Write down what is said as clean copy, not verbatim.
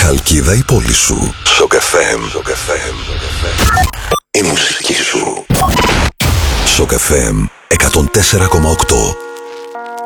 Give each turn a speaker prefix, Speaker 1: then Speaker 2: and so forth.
Speaker 1: Χαλκίδα η πόλη σου. Shock FM. Η μουσική σου. Shock FM 104,8.